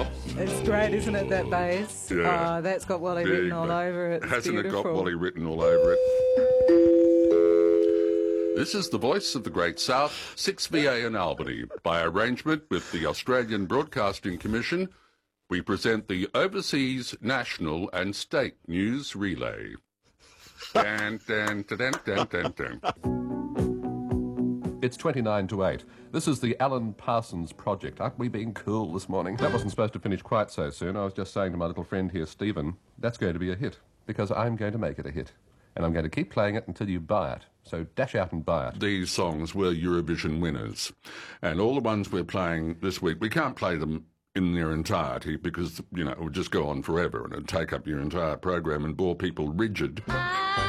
It's great, isn't it, that bass? Yeah. Oh, that's got Wally written all over it. It's Hasn't beautiful. it got Wally written all over it? This is the voice of the Great South, 6VA in Albany. By arrangement with the Australian Broadcasting Commission, we present the Overseas, National and State News Relay. Dan, dan, dan, dan, dan, dan. It's 29 to 8. This is the Alan Parsons Project. Aren't we being cool this morning? That wasn't supposed to finish quite so soon. I was just saying to my little friend here, Stephen, that's going to be a hit, because I'm going to make it a hit. And I'm going to keep playing it until you buy it. So dash out and buy it. These songs were Eurovision winners. And all the ones we're playing this week, we can't play them in their entirety because, you know, it would just go on forever and it'd take up your entire program and bore people rigid.